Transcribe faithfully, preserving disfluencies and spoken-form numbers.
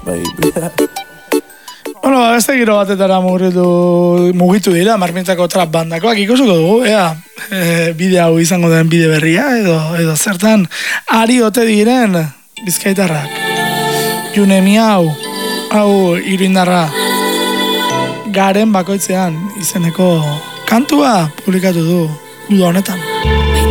baby. Bueno, beste giro batetara mugitu, mugitu dira, marmintzako trap bandakoak ikusuko dugu, ea, e, bide hau izango den bide berria, edo, edo zertan, ari ote diren bizkaitarrak. June miau, hau iruindarra, garen bakoitzean izeneko kantua publikatu du uda honetan.